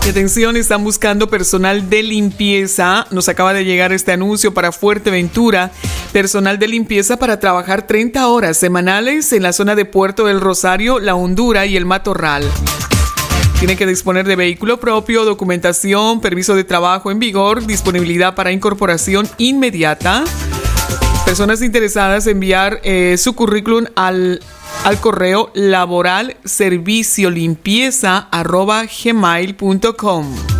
Y atención, están buscando personal de limpieza. Nos acaba de llegar este anuncio para Fuerteventura. Personal de limpieza para trabajar 30 horas semanales en la zona de Puerto del Rosario, La Hondura y el Matorral. Tiene que disponer de vehículo propio, documentación, permiso de trabajo en vigor, disponibilidad para incorporación inmediata. Personas interesadas, enviar su currículum al correo laboralserviciolimpieza@gmail.com.